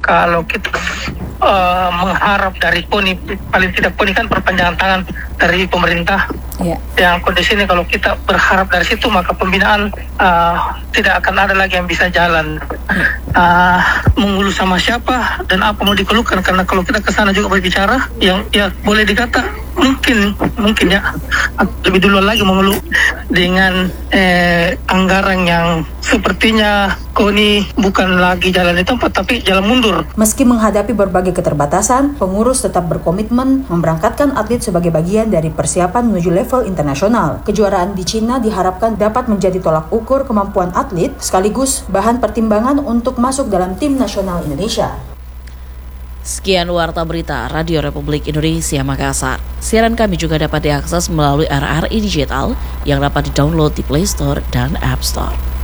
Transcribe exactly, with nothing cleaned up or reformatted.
kalau kita uh, mengharap dari KONI, paling tidak KONI kan perpanjangan tangan dari pemerintah. Yeah. Yang kondisi ini kalau kita berharap dari situ maka pembinaan uh, tidak akan ada lagi yang bisa jalan. Uh, mengulu sama siapa dan apa mau dikeluhkan, karena kalau kita ke sana juga berbicara yang ya boleh dikata mungkin mungkin ya lebih dulu lagi mengeluh dengan eh, anggaran yang sepertinya KONI bukan lagi jalan di tempat tapi jalan mundur. Meski menghadapi berbagai keterbatasan, pengurus tetap berkomitmen memberangkatkan atlet sebagai bagian dari persiapan menuju level internasional. Kejuaraan di Cina diharapkan dapat menjadi tolak ukur kemampuan atlet sekaligus bahan pertimbangan untuk masuk dalam tim nasional Indonesia. Sekian Warta Berita Radio Republik Indonesia Makassar. Siaran kami juga dapat diakses melalui R R I Digital yang dapat di-download di Play Store dan App Store.